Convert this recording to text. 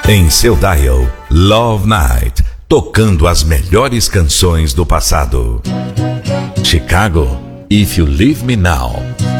Em seu dial, Love Night, tocando as melhores canções do passado. Chicago, If You Leave Me Now.